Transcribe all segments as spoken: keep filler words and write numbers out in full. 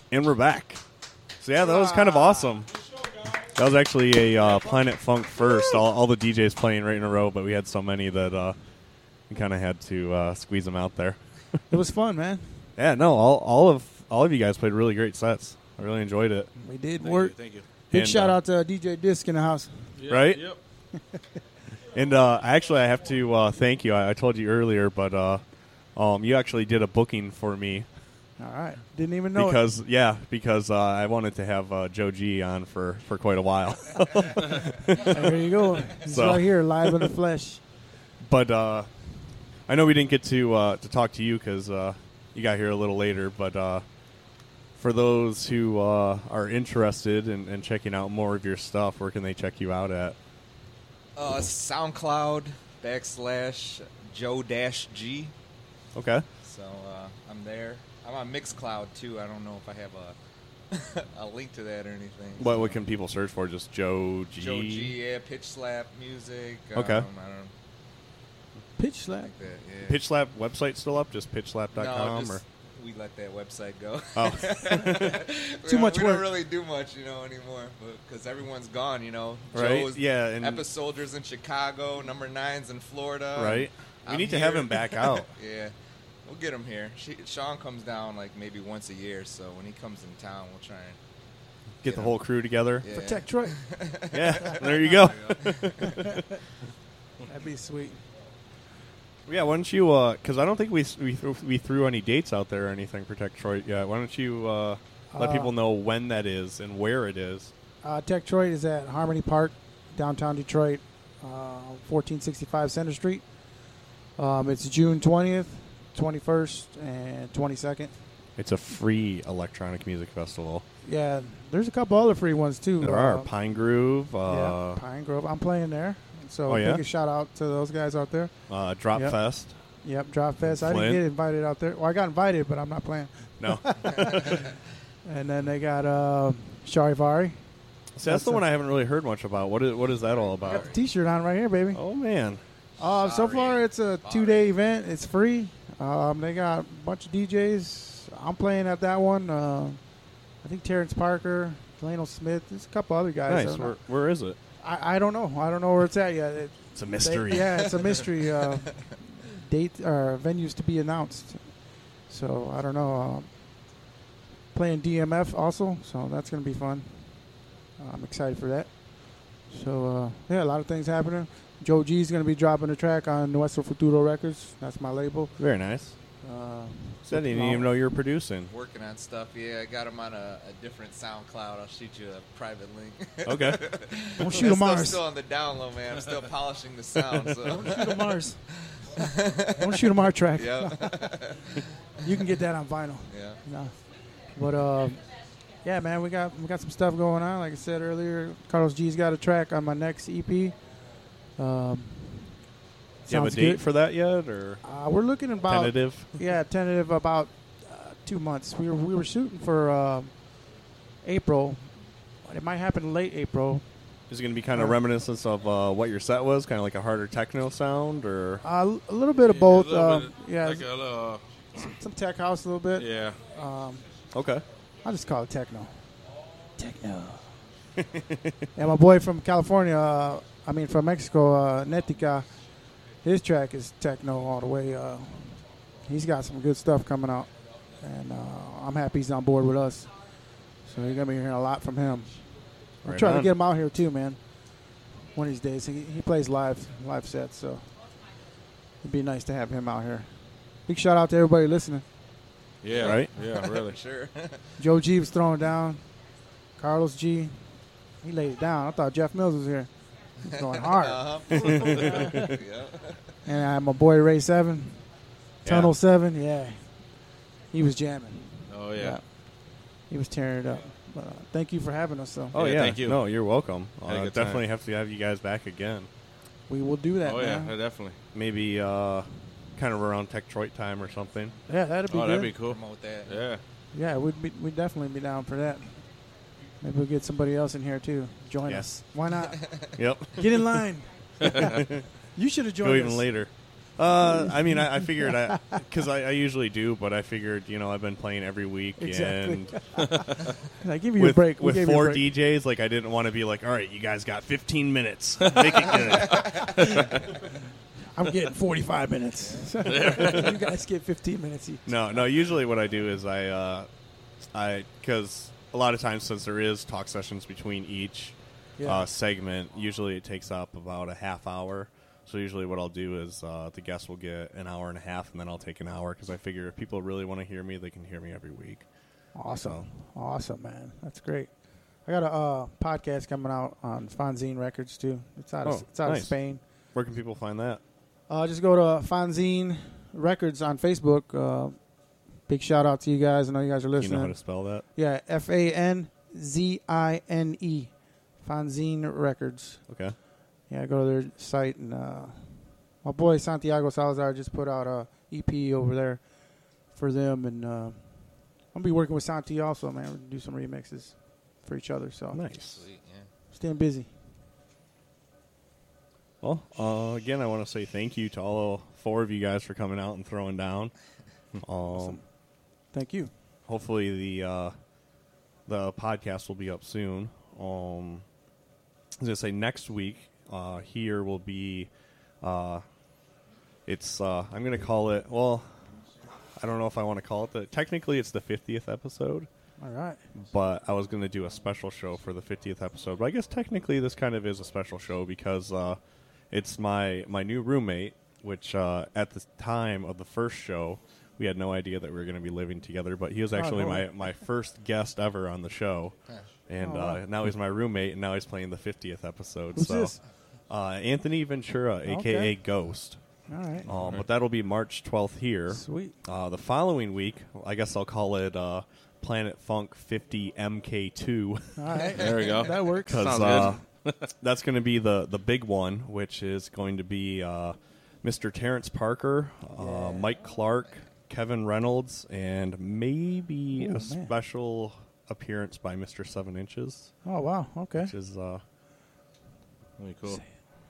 And we're back. So, yeah, that was kind of awesome. That was actually a uh, Planet Funk first. All, all the D Js playing right in a row, but we had so many that uh, we kind of had to uh, squeeze them out there. It was fun, man. Yeah, no, all all of all of you guys played really great sets. I really enjoyed it. We did Thank work. you. Thank you. Big And, shout uh, out to D J Disc in the house. Yep, Right? Yep. And uh, actually, I have to uh, thank you. I, I told you earlier, but uh, um, you actually did a booking for me. All right. Didn't even know Because, yeah, because uh, I wanted to have uh, Joe G on for, for quite a while. it. There you go. He's So. right here, live in the flesh. But uh, I know we didn't get to uh, to talk to you because uh, you got here a little later. But uh, for those who uh, are interested in, in checking out more of your stuff, where can they check you out at? Uh, SoundCloud backslash Joe dash G. Okay. So uh, I'm there. I'm on Mixcloud too. I don't know if I have a a link to that or anything. What, so. what can people search for? Just Joe G? Joe G, yeah, Pitch Slap music. Okay. Um, I don't Pitch slap. like that. Yeah. Pitch Slap website still up? Just pitch slap dot com? No, or? just, we let that website go. Oh. We Too don't- much we work. don't really do much, you know, anymore, because everyone's gone. You know, Right? Joe's Yeah, and- Episoldiers in Chicago, Number Nines in Florida. Right. We I'm need to have here. him back out. Yeah, we'll get him here. She, Sean comes down like maybe once a year, so when he comes in town, we'll try and Get the whole crew together. yeah. Protect Troy. Yeah, there you go. That'd be sweet. Yeah, why don't you? Because I don't think we we threw, we threw any dates out there or anything for Tech Detroit yet. Why don't you uh, let Uh, people know when that is and where it is? Uh, Tech Detroit is at Harmony Park, downtown Detroit, uh, fourteen sixty-five Center Street. Um, it's June twentieth, twenty-first, and twenty-second. It's a free electronic music festival. Yeah, there's a couple other free ones too. There Uh, are Pine Groove, uh, yeah, Pine Grove. I'm playing there, so Oh, yeah? big shout out to those guys out there. uh, Drop Yep. Fest. Yep, Drop Fest. I Flint. didn't get invited out there. Well, I got invited, but I'm not playing. No, And then they got uh, Charivari. so that's the That's one a- I haven't really heard much about. What is what is that all I about? got the T-shirt on right here, baby. Oh man, Uh, so Sorry. far, it's a Sorry. two-day event. It's free. Um, they got a bunch of D Js. I'm playing at that one. Uh, I think Terrence Parker, Delano Smith. There's a couple other guys. nice. I'm Where, not- where is it? I, I don't know. I don't know where it's at yet. It, It's a they- mystery. yeah, it's a mystery. Uh, date or venues to be announced. So I don't know. Um, playing D M F also, so that's gonna be fun. Uh, I'm excited for that. So uh, yeah, a lot of things happening. Joe G's gonna be dropping a track on Nuestro Futuro Records. That's my label. Very nice. Uh, So I didn't even know you were producing. working on stuff. Yeah, I got him on a, a different SoundCloud. I'll shoot you a private link. Okay. Don't shoot a It's still, Mars. still on the down low, man. I'm still polishing the sound. So. Don't shoot a Mars. Don't shoot a Mars track. Yeah. You can get that on vinyl. Yeah. No. But uh, yeah, man, we got we got some stuff going on. Like I said earlier, Carlos G's got a track on my next E P. Um, Do you have a sounds date good. for that yet, or Uh, we're looking about tentative? yeah, tentative about uh, two months. We were we were shooting for uh, April. It might happen late April. Is it going to be kind of Uh, reminiscence of uh, what your set was, kind of like a harder techno sound, or Uh, a little bit of Yeah, both. a little Um, bit, yeah, Like a little, some tech house a little bit. yeah. Um, okay? I'll just call it techno. Techno. And my boy from California, uh, I mean from Mexico, uh, Netica, his track is techno all the way. Uh, he's got some good stuff coming out, and uh, I'm happy he's on board with us. So you're gonna be hearing a lot from him. I'm Right trying on. to get him out here too, man. One of these days, he, he plays live live sets, so it'd be nice to have him out here. Big shout out to everybody listening. Yeah. Right? Yeah, really. Sure. Joe G was throwing down. Carlos G, he laid it down. I thought Jeff Mills was here. He's going hard. Uh-huh. yeah. And I had my boy Ray Seven, Tunnel Yeah. Seven. Yeah, he was jamming. Oh, yeah. he was tearing it up. But, uh, thank you for having us. So Oh Yeah, yeah, thank you. No, you're welcome. Had a Uh, good definitely time. have to have you guys back again. we will do that. Oh, yeah, man. definitely. Maybe uh, kind of around Tech Detroit time or something. Yeah, that'd be Oh, good. that'd be cool. Promote that. Yeah. Yeah, we'd be, we'd definitely be down for that. Maybe we'll get somebody else in here too. Join Yes. us. Why not? Yep. Get in line. You should have Go joined even us. later. Uh, I mean, I, I figured I because I, I usually do, but I figured you know I've been playing every week, Exactly. and I give you with, a break. We with gave you a four break. D Js, like I didn't want to be like, all right, you guys got fifteen minutes, make it good. I'm getting forty-five minutes. You guys get fifteen minutes each. No, no. Usually, what I do is I, uh, I because a lot of times since there is talk sessions between each Yeah. uh, segment, usually it takes up about a half hour. So usually, what I'll do is uh, the guests will get an hour and a half, and then I'll take an hour because I figure if people really want to hear me, they can hear me every week. Awesome. Awesome, man. That's great. I got a uh, podcast coming out on Fanzine Records, too. It's out of, Oh, it's out nice. of Spain. Where can people find that? Uh, just go to Fanzine Records on Facebook. Uh, big shout out to you guys. I know you guys are Do you listening. know how to spell that? Yeah, F A N Z I N E. Fanzine Records. Okay. Yeah, go to their site. And uh, my boy Santiago Salazar just put out a E P over there for them. And uh, I'm going to be working with Santi also, man. We're going to do some remixes for each other. So Nice. Sweet, yeah. staying busy. Well, uh, again, I want to say thank you to all four of you guys for coming out and throwing down. Um, Thank you. hopefully the uh, the podcast will be up soon. Um, I was gonna say next week uh, here will be. Uh, it's uh, I'm gonna call it. Well, I don't know if I want to call it the. Technically, it's the fiftieth episode. All right. But I was going to do a special show for the fiftieth episode. But I guess technically this kind of is a special show because uh, it's my, my new roommate, which uh, at the time of the first show, we had no idea that we were going to be living together. But he was actually no. my, my first guest ever on the show. And Oh, wow. uh, now he's my roommate, and now he's playing the fiftieth episode. Who's so, this? Uh, Anthony Ventura, a k a. Okay. Ghost. All right. Um, but that'll be March twelfth here. Sweet. Uh, the following week, I guess I'll call it uh, Planet Funk fifty M K two. All right. There we go. That works. Because Sounds uh, that's going to be the, the big one, which is going to be uh, Mister Terrence Parker, uh, Yeah. Mike Clark, Kevin Reynolds, and maybe Ooh, a man. special appearance by Mister Seven Inches, Oh, wow. Okay. which is uh, Really cool.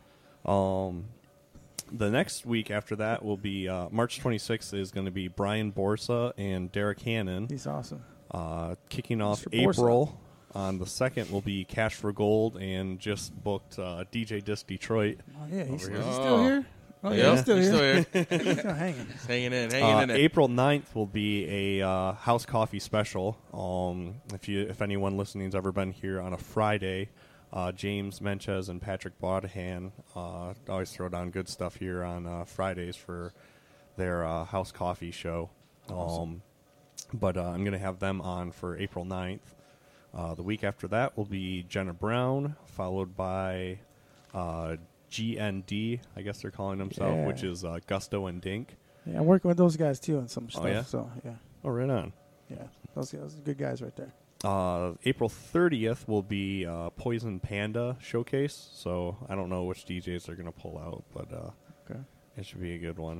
um, the next week after that will be uh, March twenty-sixth is going to be Brian Borsa and Derek Hannon. He's awesome. Uh, kicking off Mister Borsa. April on the second will be Cash for Gold, and just booked uh, D J Disc Detroit. Oh, yeah. He's, Over is here. he still Oh. here? Oh, yeah. Yep, He's still he's here. still here. He's still hanging. He's hanging in, hanging Uh, in there. April ninth will be a uh, house coffee special. Um, if you, if anyone listening's ever been here on a Friday, uh, James Menchez and Patrick Bodhan uh, always throw down good stuff here on uh, Fridays for their uh, house coffee show. Um, but uh, I'm going to have them on for April ninth. Uh, the week after that will be Jenna Brown, followed by uh, G N D, I guess they're calling themselves, Yeah. which is uh, Gusto and Dink. Yeah, I'm working with those guys, too, on some stuff. yeah? So, yeah. Oh, right on. Yeah. Those, those are good guys right there. Uh, April thirtieth will be uh, Poison Panda Showcase, so I don't know which D Js they're going to pull out, but uh, Okay. it should be a good one.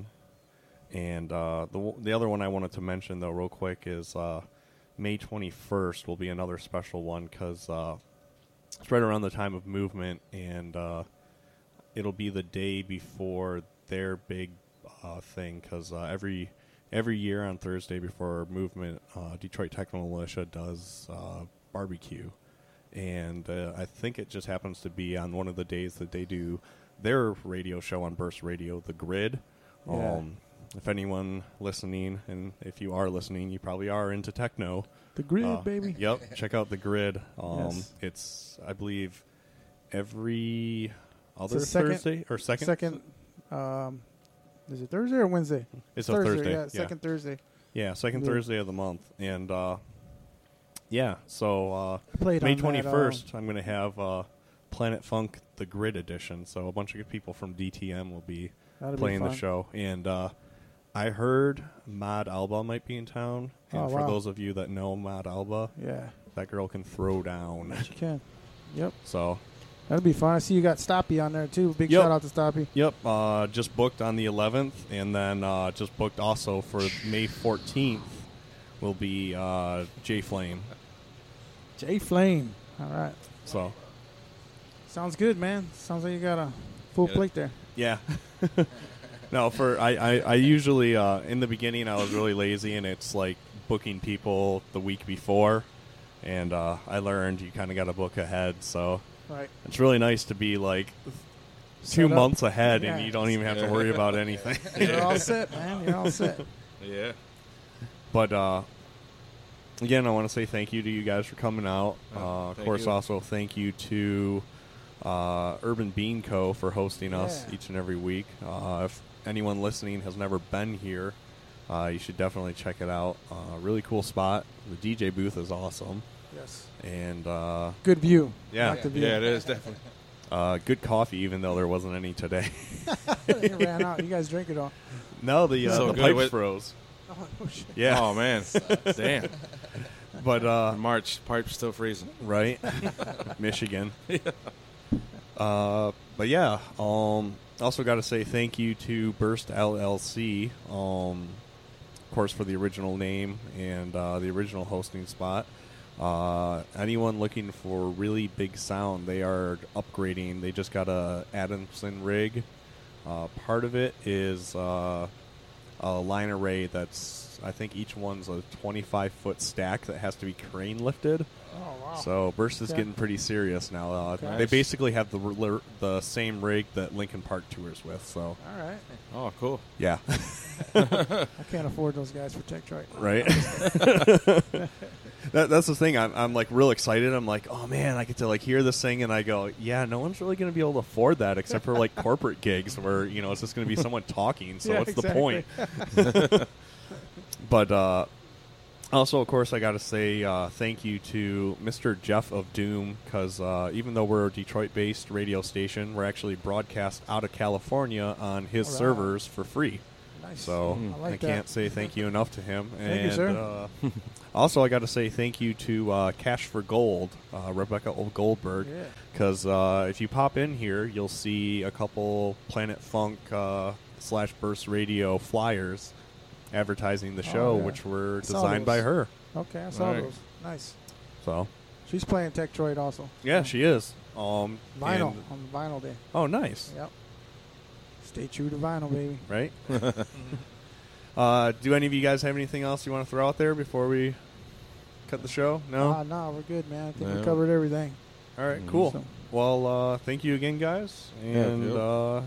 And uh, the w- the other one I wanted to mention, though, real quick, is uh, May twenty-first will be another special one because uh, it's right around the time of Movement, and uh, it'll be the day before their big uh, thing because uh, every every year on Thursday before Movement, uh, Detroit Techno Militia does uh, barbecue, and uh, I think it just happens to be on one of the days that they do their radio show on Burst Radio, The Grid. Yeah. Um, if anyone listening, and if you are listening, you probably are into techno. The grid, Uh, baby. Yep, check out The Grid. Um, Yes. It's, I believe, every other the second- Thursday or second. Second, um, is it Thursday or Wednesday? It's a Thursday. Yeah, yeah. second Thursday. Yeah, second Yeah. Thursday of the month, and uh, yeah, so uh, I played May on that, twenty first, um, I'm going to have uh, Planet Funk The Grid edition. So a bunch of people from D T M will be that'll be playing the fun. show, and uh, I heard Mod Alba might be in town. And Oh, for wow. those of you that know Mod Alba, Yeah, that girl can throw down. you can. Yep, So that'll be fun. I see you got Stoppy on there too. Big Yep. shout out to Stoppy. Yep, uh, just booked on the eleventh, and then uh, just booked also for May fourteenth will be uh, J Flame. J Flame. All right, So, sounds good, man. Sounds like you got a full Yeah. plate there. yeah. No, for I, I, I usually uh, in the beginning I was really lazy, and it's like booking people the week before, and uh, I learned you kind of got to book ahead. So Right. it's really nice to be like Set two up. months ahead, Yeah. and you don't even have to worry about anything. You're all set, man. You're all set. Yeah. But uh, again, I want to say thank you to you guys for coming out. Oh, Uh, of thank course, you. also thank you to uh, Urban Bean Co. for hosting us Yeah. each and every week. Uh, if anyone listening has never been here, uh, you should definitely check it out. Uh, really cool spot. The D J booth is awesome. Yes. And uh, Good view. Yeah. Like the view. Yeah, it is definitely. uh, good coffee, even though there wasn't any today. It ran out. You guys drink it all. no, the, uh, So the good pipes with- froze. Oh, shit. Yeah. Oh man. Damn. But uh, March, pipe's still freezing. right? Michigan. Uh, but yeah, um, also got to say thank you to Burst L L C, um, of course, for the original name and uh, the original hosting spot. Uh, anyone looking for really big sound, they are upgrading. They just got a Adamson rig. Uh, part of it is uh, a line array that's, I think each one's a twenty-five foot stack that has to be crane lifted. Oh, wow. So Burst is Okay. getting pretty serious now. Uh, Okay. They Nice. basically have the r- the same rig that Lincoln Park tours with. So All right. Oh, cool. yeah, I can't afford those guys for Tektroid. right. that, that's the thing. I'm I'm like real excited. I'm like, oh man, I get to like hear this thing, and I go, yeah, no one's really going to be able to afford that except for like corporate gigs where you know it's just going to be someone talking. So Yeah, what's exactly. the point? But uh, also, of course, I got to say uh, thank you to Mister Jeff of Doom, because uh, even though we're a Detroit-based radio station, we're actually broadcast out of California on his All right. servers for free. Nice. So Mm. I like can't that. say thank you enough to him. Thank and you, sir. Uh, also, I got to say thank you to uh, Cash for Gold, uh, Rebecca O. Goldberg, Yeah. because uh, if you pop in here, you'll see a couple Planet Funk uh, slash Burst Radio flyers advertising the Oh, show, yeah. which were I saw designed by those. her. Okay, I saw Right. those. Nice. So She's playing Tektroid also. yeah, she is. Um, Vinyl and- on Vinyl Day. oh, nice. Yep. Stay true to vinyl, baby. Right. uh, do any of you guys have anything else you want to throw out there before we cut the show? No. Ah, no, we're good, man. I think we No. covered everything. All right. Mm. Cool. So- Well, uh, thank you again, guys, Yeah, and yep. uh,